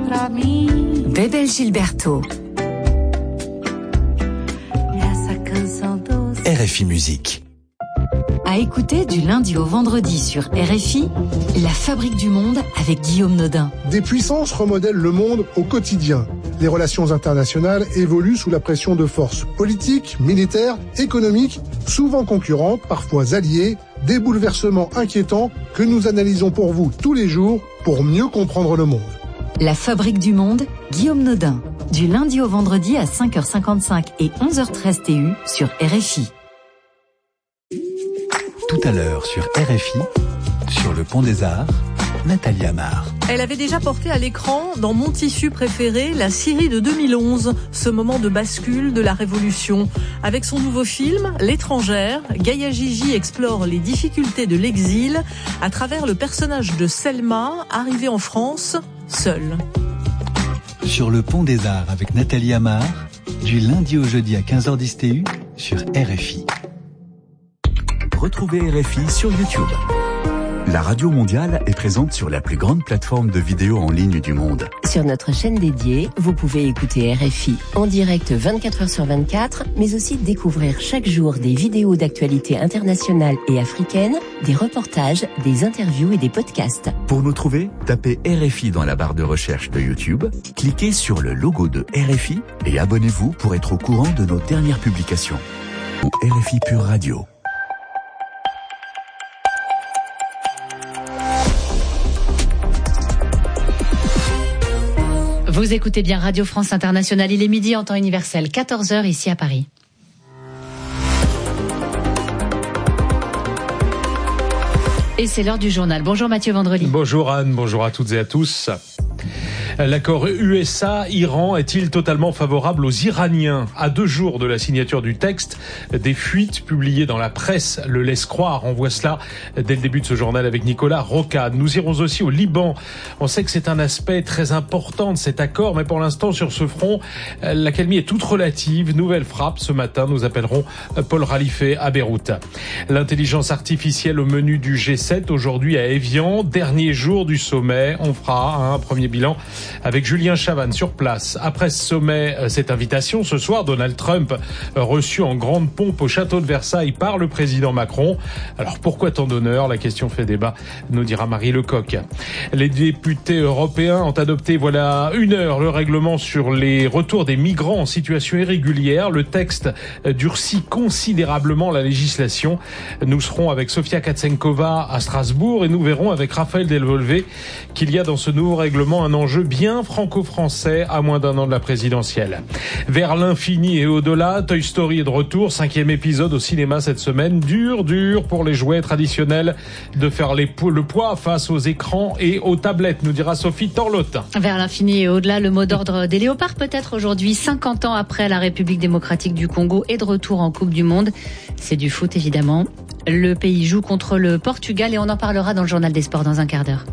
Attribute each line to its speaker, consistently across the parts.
Speaker 1: Bebel Gilberto.
Speaker 2: RFI Musique.
Speaker 1: À écouter du lundi au vendredi sur RFI, La Fabrique du Monde avec Guillaume Nodin.
Speaker 3: Des puissances remodèlent le monde au quotidien. Les relations internationales évoluent sous la pression de forces politiques, militaires, économiques, souvent concurrentes, parfois alliées, des bouleversements inquiétants que nous analysons pour vous tous les jours pour mieux comprendre le monde.
Speaker 1: La Fabrique du Monde, Guillaume Nodin. Du lundi au vendredi à 5h55 et 11h13 TU sur RFI.
Speaker 2: Tout à l'heure sur RFI, sur le Pont des Arts, Nathalie Amar.
Speaker 4: Elle avait déjà porté à l'écran, dans Mon tissu préféré, la Syrie de 2011, ce moment de bascule de la Révolution. Avec son nouveau film, L'étrangère, Gaïa Gigi explore les difficultés de l'exil à travers le personnage de Selma, arrivée en France, seule.
Speaker 2: Sur le Pont des Arts avec Nathalie Amar, du lundi au jeudi à 15h10 TU sur RFI. Retrouvez RFI sur YouTube. La radio mondiale est présente sur la plus grande plateforme de vidéos en ligne du monde.
Speaker 5: Sur notre chaîne dédiée, vous pouvez écouter RFI en direct 24h sur 24, mais aussi découvrir chaque jour des vidéos d'actualité internationale et africaine, des reportages, des interviews et des podcasts.
Speaker 2: Pour nous trouver, tapez RFI dans la barre de recherche de YouTube, cliquez sur le logo de RFI et abonnez-vous pour être au courant de nos dernières publications. Ou RFI Pure Radio.
Speaker 6: Vous écoutez bien Radio France Internationale, il est midi en temps universel, 14h ici à Paris. Et c'est l'heure du journal. Bonjour Mathieu Vendredi.
Speaker 7: Bonjour Anne, bonjour à toutes et à tous. L'accord USA-Iran est-il totalement favorable aux Iraniens ? À 2 jours de la signature du texte, des fuites publiées dans la presse le laissent croire. On voit cela dès le début de ce journal avec Nicolas Rocade. Nous irons aussi au Liban. On sait que c'est un aspect très important de cet accord, mais pour l'instant, sur ce front, l'accalmie est toute relative. Nouvelle frappe ce matin. Nous appellerons Paul Ralifé à Beyrouth. L'intelligence artificielle au menu du G7 aujourd'hui à Évian. Dernier jour du sommet. On fera un premier bilan avec Julien Chavannes sur place. Après ce sommet, cette invitation, ce soir, Donald Trump reçu en grande pompe au château de Versailles par le président Macron. Alors pourquoi tant d'honneur ? La question fait débat, nous dira Marie Lecoq. Les députés européens ont adopté, voilà 1 heure, le règlement sur les retours des migrants en situation irrégulière. Le texte durcit considérablement la législation. Nous serons avec Sofia Katsenkova à Strasbourg et nous verrons avec Raphaël Delvolvé qu'il y a dans ce nouveau règlement un enjeu bien franco-français à moins d'1 an de la présidentielle. Vers l'infini et au-delà, Toy Story est de retour, 5e épisode au cinéma cette semaine. Dur pour les jouets traditionnels de faire le poids face aux écrans et aux tablettes, nous dira Sophie Torlotin.
Speaker 6: Vers l'infini et au-delà, le mot d'ordre des léopards peut-être aujourd'hui, 50 ans après la République démocratique du Congo est de retour en Coupe du Monde. C'est du foot évidemment. Le pays joue contre le Portugal et on en parlera dans le journal des sports dans un quart d'heure.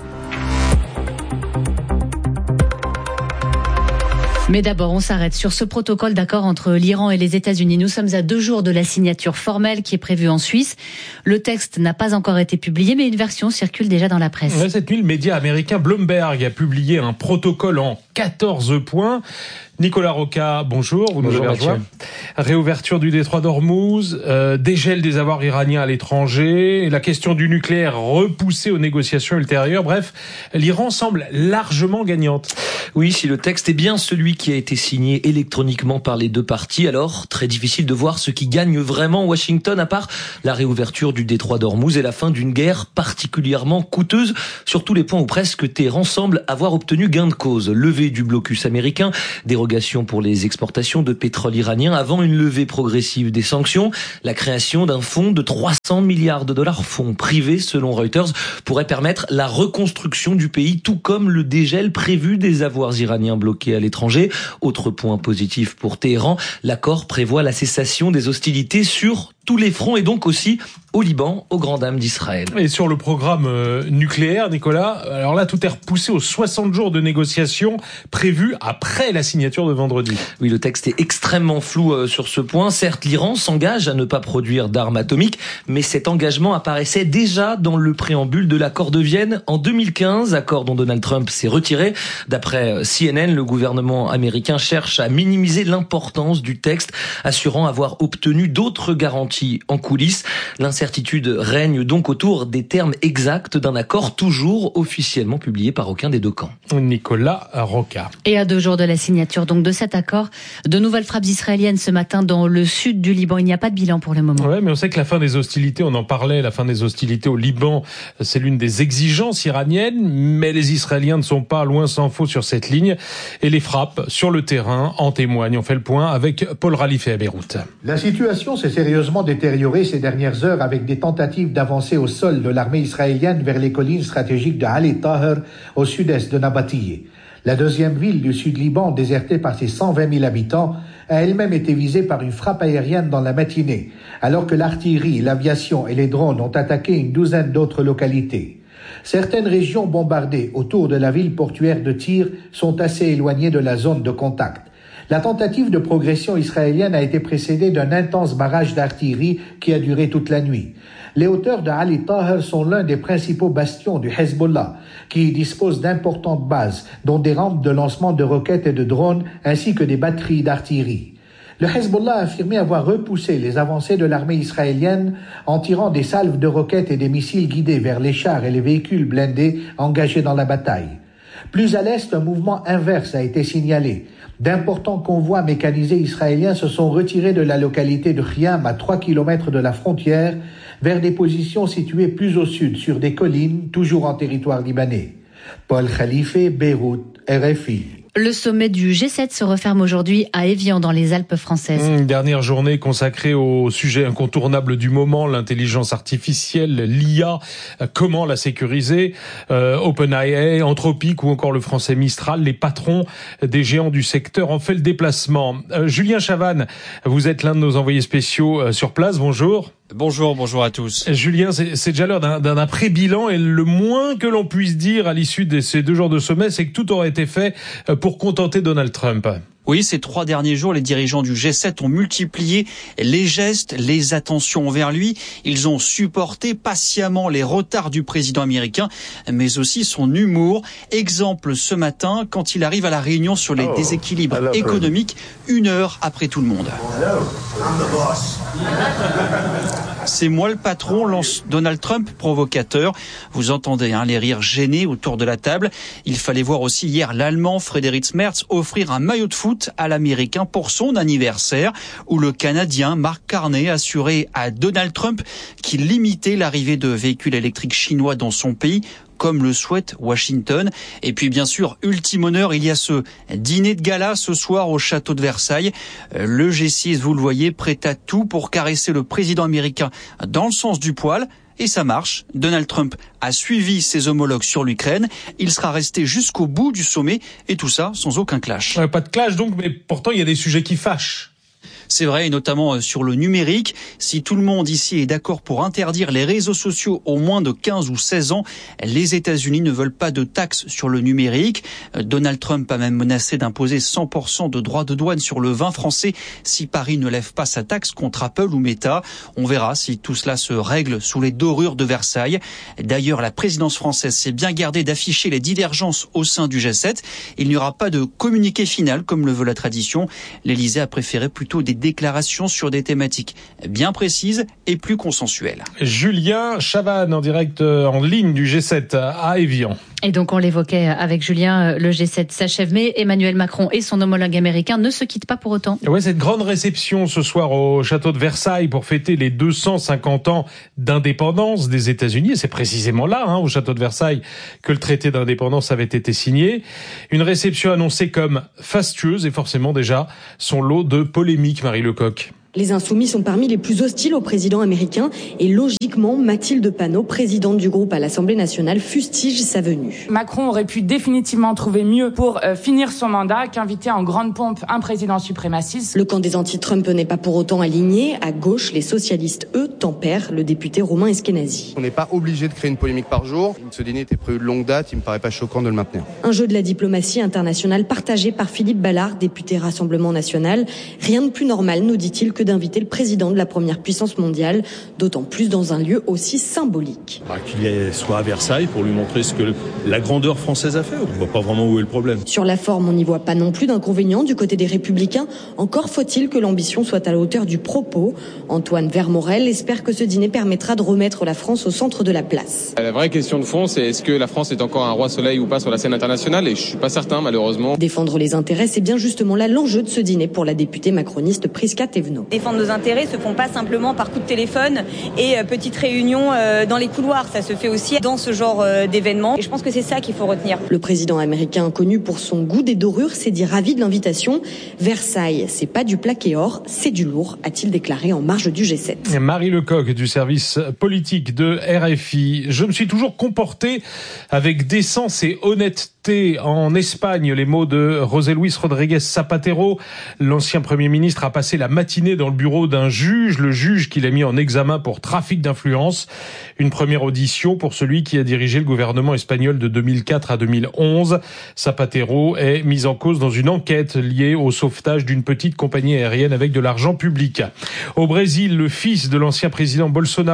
Speaker 6: Mais d'abord, on s'arrête sur ce protocole d'accord entre l'Iran et les États-Unis. Nous sommes à 2 jours de la signature formelle qui est prévue en Suisse. Le texte n'a pas encore été publié, mais une version circule déjà dans la presse.
Speaker 7: Cette nuit, le média américain Bloomberg a publié un protocole en 14 points. Nicolas Roca, bonjour.
Speaker 8: Bonjour Mathieu.
Speaker 7: Réouverture du détroit d'Ormuz, dégel des avoirs iraniens à l'étranger, la question du nucléaire repoussée aux négociations ultérieures. Bref, l'Iran semble largement gagnante.
Speaker 8: Oui, si le texte est bien celui qui a été signé électroniquement par les 2 parties, alors très difficile de voir ce qui gagne vraiment Washington, à part la réouverture du détroit d'Ormuz et la fin d'une guerre particulièrement coûteuse, sur tous les points où presque Téhéran semble avoir obtenu gain de cause. Levée du blocus américain, dérogation pour les exportations de pétrole iranien avant une levée progressive des sanctions, la création d'un fonds de 300 milliards de dollars, fonds privés selon Reuters, pourrait permettre la reconstruction du pays, tout comme le dégel prévu des avoirs iraniens bloqués à l'étranger. Autre point positif pour Téhéran, l'accord prévoit la cessation des hostilités sur tous les fronts et donc aussi au Liban, aux grandes dames d'Israël.
Speaker 7: Et sur le programme nucléaire, Nicolas, alors là, tout est repoussé aux 60 jours de négociations prévus après la signature de vendredi.
Speaker 8: Oui, le texte est extrêmement flou sur ce point. Certes, l'Iran s'engage à ne pas produire d'armes atomiques, mais cet engagement apparaissait déjà dans le préambule de l'accord de Vienne en 2015, accord dont Donald Trump s'est retiré. D'après CNN, le gouvernement américain cherche à minimiser l'importance du texte, assurant avoir obtenu d'autres garanties en coulisses. L'incertitude règne donc autour des termes exacts d'un accord toujours officiellement publié par aucun des deux camps.
Speaker 7: Nicolas Roca.
Speaker 6: Et à 2 jours de la signature donc de cet accord, de nouvelles frappes israéliennes ce matin dans le sud du Liban. Il n'y a pas de bilan pour le moment.
Speaker 7: Ouais, mais on sait que la fin des hostilités, on en parlait, la fin des hostilités au Liban, c'est l'une des exigences iraniennes, mais les Israéliens ne sont pas loin s'en faut sur cette ligne. Et les frappes sur le terrain en témoignent. On fait le point avec Paul Ralifé à Beyrouth.
Speaker 9: La situation s'est sérieusement détériorée ces dernières heures avec des tentatives d'avancer au sol de l'armée israélienne vers les collines stratégiques de Ali Taher au sud-est de Nabatiyeh. La deuxième ville du sud-Liban, désertée par ses 120 000 habitants, a elle-même été visée par une frappe aérienne dans la matinée, alors que l'artillerie, l'aviation et les drones ont attaqué une douzaine d'autres localités. Certaines régions bombardées autour de la ville portuaire de Tyr sont assez éloignées de la zone de contact. La tentative de progression israélienne a été précédée d'un intense barrage d'artillerie qui a duré toute la nuit. Les hauteurs de Ali Taher sont l'un des principaux bastions du Hezbollah, qui dispose d'importantes bases, dont des rampes de lancement de roquettes et de drones, ainsi que des batteries d'artillerie. Le Hezbollah a affirmé avoir repoussé les avancées de l'armée israélienne en tirant des salves de roquettes et des missiles guidés vers les chars et les véhicules blindés engagés dans la bataille. Plus à l'est, un mouvement inverse a été signalé. D'importants convois mécanisés israéliens se sont retirés de la localité de Khiam à 3 km de la frontière vers des positions situées plus au sud sur des collines, toujours en territoire libanais. Paul Khalifé, Beyrouth, RFI.
Speaker 6: Le sommet du G7 se referme aujourd'hui à Évian dans les Alpes françaises.
Speaker 7: Une dernière journée consacrée au sujet incontournable du moment, l'intelligence artificielle, l'IA, comment la sécuriser. OpenAI, Anthropic ou encore le français Mistral, les patrons des géants du secteur ont fait le déplacement. Julien Chavannes, vous êtes l'un de nos envoyés spéciaux sur place, bonjour.
Speaker 10: Bonjour à tous.
Speaker 7: Julien, c'est déjà l'heure d'un après-bilan et le moins que l'on puisse dire à l'issue de ces 2 jours de sommet, c'est que tout aurait été fait pour contenter Donald Trump.
Speaker 10: Oui, ces 3 derniers jours, les dirigeants du G7 ont multiplié les gestes, les attentions envers lui. Ils ont supporté patiemment les retards du président américain, mais aussi son humour. Exemple ce matin, quand il arrive à la réunion sur les déséquilibres économiques, 1 heure après tout le monde. C'est moi le patron, lance Donald Trump, provocateur. Vous entendez les rires gênés autour de la table. Il fallait voir aussi hier l'Allemand Friedrich Merz offrir un maillot de foot à l'Américain pour son anniversaire, où le Canadien Mark Carney assurait à Donald Trump qu'il limitait l'arrivée de véhicules électriques chinois dans son pays, comme le souhaite Washington. Et puis bien sûr, ultime honneur, il y a ce dîner de gala ce soir au château de Versailles. Le G6, vous le voyez, prêt à tout pour caresser le président américain dans le sens du poil. Et ça marche. Donald Trump a suivi ses homologues sur l'Ukraine. Il sera resté jusqu'au bout du sommet. Et tout ça sans aucun clash.
Speaker 7: Pas de clash donc, mais pourtant il y a des sujets qui fâchent.
Speaker 10: C'est vrai, et notamment sur le numérique. Si tout le monde ici est d'accord pour interdire les réseaux sociaux aux moins de 15 ou 16 ans, les États-Unis ne veulent pas de taxes sur le numérique. Donald Trump a même menacé d'imposer 100% de droits de douane sur le vin français si Paris ne lève pas sa taxe contre Apple ou Meta. On verra si tout cela se règle sous les dorures de Versailles. D'ailleurs, la présidence française s'est bien gardée d'afficher les divergences au sein du G7. Il n'y aura pas de communiqué final comme le veut la tradition. L'Élysée a préféré plutôt des déclarations sur des thématiques bien précises et plus consensuelles.
Speaker 7: Julien Chavannes en direct en ligne du G7 à Évian.
Speaker 6: Et donc on l'évoquait avec Julien, le G7 s'achève, mais Emmanuel Macron et son homologue américain ne se quittent pas pour autant.
Speaker 7: Ouais, cette grande réception ce soir au château de Versailles pour fêter les 250 ans d'indépendance des États-Unis. Et c'est précisément là, au château de Versailles, que le traité d'indépendance avait été signé. Une réception annoncée comme fastueuse et forcément déjà son lot de polémiques, Marie Lecoq.
Speaker 11: Les Insoumis sont parmi les plus hostiles au président américain et logiquement, Mathilde Panot, présidente du groupe à l'Assemblée nationale, fustige sa venue.
Speaker 12: Macron aurait pu définitivement trouver mieux pour finir son mandat qu'inviter en grande pompe un président suprémaciste.
Speaker 11: Le camp des anti-Trump n'est pas pour autant aligné. À gauche, les socialistes, eux, tempèrent le député Romain Eskenazi.
Speaker 13: On n'est pas obligé de créer une polémique par jour. Ce dîner était prévu de longue date, il me paraît pas choquant de le maintenir.
Speaker 11: Un jeu de la diplomatie internationale partagé par Philippe Ballard, député Rassemblement National. Rien de plus normal, nous dit-il, que d'inviter le président de la première puissance mondiale, d'autant plus dans un lieu aussi symbolique.
Speaker 14: Qu'il soit à Versailles pour lui montrer ce que la grandeur française a fait. On ne voit pas vraiment où est le problème.
Speaker 11: Sur la forme, on n'y voit pas non plus d'inconvénients du côté des Républicains. Encore faut-il que l'ambition soit à la hauteur du propos. Antoine Vermorel espère que ce dîner permettra de remettre la France au centre de la place.
Speaker 15: La vraie question de fond, c'est est-ce que la France est encore un roi soleil ou pas sur la scène internationale, et je suis pas certain, malheureusement.
Speaker 11: Défendre les intérêts, c'est bien justement là l'enjeu de ce dîner pour la députée macroniste Prisca Thévenot.
Speaker 16: Défendre nos intérêts se font pas simplement par coup de téléphone et petites réunions dans les couloirs. Ça se fait aussi dans ce genre d'événements. Et je pense que c'est ça qu'il faut retenir.
Speaker 11: Le président américain, connu pour son goût des dorures, s'est dit ravi de l'invitation. Versailles, c'est pas du plaqué or, c'est du lourd, a-t-il déclaré en marge du G7.
Speaker 7: Marie Lecoq du service politique de RFI. Je me suis toujours comporté avec décence et honnêteté en Espagne. Les mots de José Luis Rodríguez Zapatero. L'ancien Premier ministre a passé la matinée dans le bureau d'un juge, le juge qu'il a mis en examen pour trafic d'influence. Une première audition pour celui qui a dirigé le gouvernement espagnol de 2004 à 2011. Zapatero est mis en cause dans une enquête liée au sauvetage d'une petite compagnie aérienne avec de l'argent public. Au Brésil, le fils de l'ancien président Bolsonaro